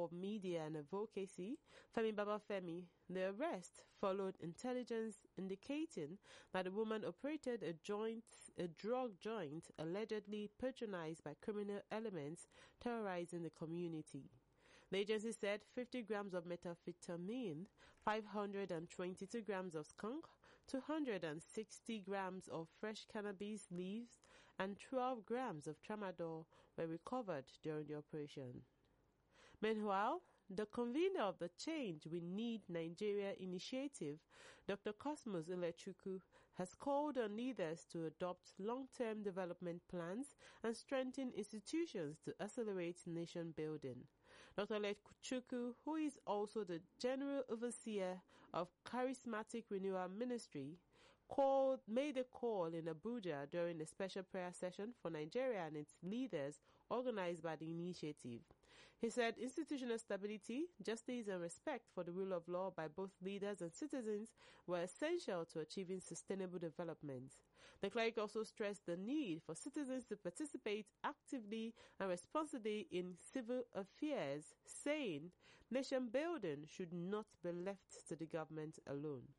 for Media and Advocacy, Femi Babafemi. The arrest followed intelligence indicating that the woman operated a drug joint allegedly patronized by criminal elements terrorizing the community. The agency said 50 grams of methamphetamine, 522 grams of skunk, 260 grams of fresh cannabis leaves, and 12 grams of tramadol were recovered during the operation. Meanwhile, the convener of the Change We Need Nigeria initiative, Dr. Cosmos Ilechukwu, has called on leaders to adopt long-term development plans and strengthen institutions to accelerate nation building. Dr. Ilechukwu, who is also the General Overseer of Charismatic Renewal Ministry, made a call in Abuja during a special prayer session for Nigeria and its leaders organized by the initiative. He said institutional stability, justice and respect for the rule of law by both leaders and citizens were essential to achieving sustainable development. The cleric also stressed the need for citizens to participate actively and responsibly in civil affairs, saying nation building should not be left to the government alone.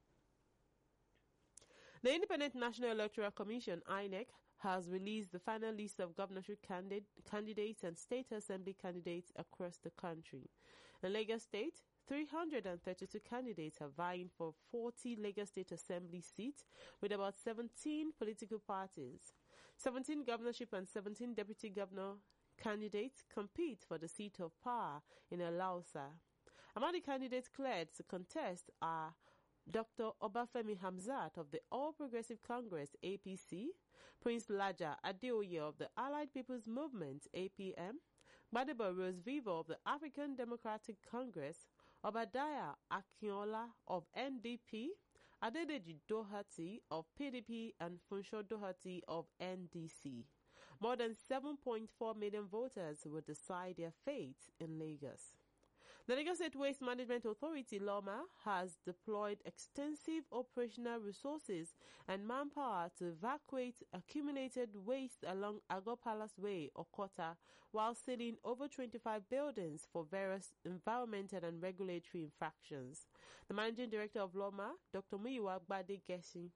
The Independent National Electoral Commission, INEC, has released the final list of governorship candidates and state assembly candidates across the country. In Lagos State, 332 candidates are vying for 40 Lagos State Assembly seats with about 17 political parties. 17 governorship and 17 deputy governor candidates compete for the seat of power in Alausa. Among the candidates cleared to contest are Dr. Obafemi Hamzat of the All Progressive Congress APC, Prince Laja Adeoye of the Allied People's Movement APM, Gbadebo Rose Vivo of the African Democratic Congress, Obadiah Akinola of NDP, Adedeji Doherty of PDP, and Funsho Doherty of NDC. More than 7.4 million voters will decide their fate in Lagos. The Lagos State Waste Management Authority, LOMA, has deployed extensive operational resources and manpower to evacuate accumulated waste along Agor Palace Way, Okota, while sealing over 25 buildings for various environmental and regulatory infractions. The Managing Director of LOMA, Dr. Muyiwa Gbade-Gesin,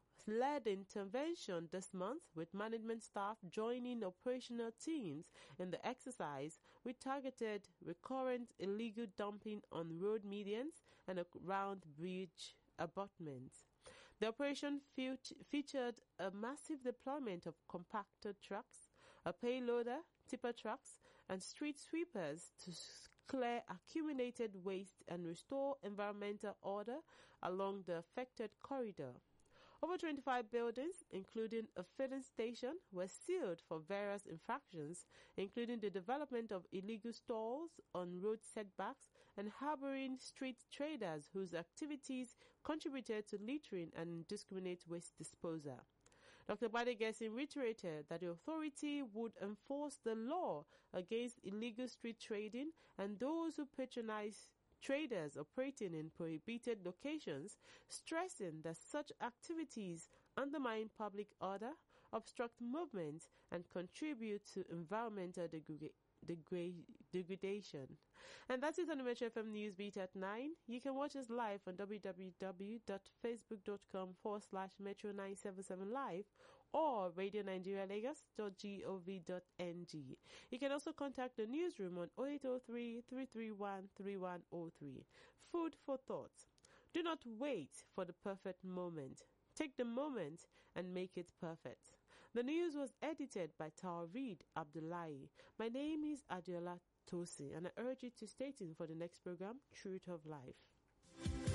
led intervention this month with management staff joining operational teams in the exercise with targeted recurrent illegal dumping on road medians and around bridge abutments. The operation featured a massive deployment of compactor trucks, a payloader, tipper trucks, and street sweepers to clear accumulated waste and restore environmental order along the affected corridor. Over 25 buildings, including a filling station, were sealed for various infractions, including the development of illegal stalls on road setbacks and harboring street traders whose activities contributed to littering and indiscriminate waste disposal. Dr. Gbade-Gesin reiterated that the authority would enforce the law against illegal street trading and those who patronize traders operating in prohibited locations, stressing that such activities undermine public order, obstruct movement, and contribute to environmental degradation. And that's it on the Metro FM News Beat at 9. You can watch us live on www.facebook.com/Metro977live or radionigerialagos.gov.ng. You can also contact the newsroom on 0803-331-3103. Food for thought. Do not wait for the perfect moment. Take the moment and make it perfect. The news was edited by Tawreed Abdullahi. My name is Adiola Tosi, and I urge you to stay tuned for the next program, Truth of Life.